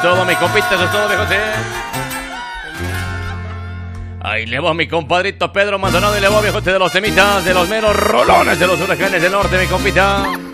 Todo, mi compita, eso es todo, viejo, sí. Ahí le va mi compadrito Pedro Maldonado y le va, viejote, de los temitas, de los meros rolones de los huracanes del norte, mi compita.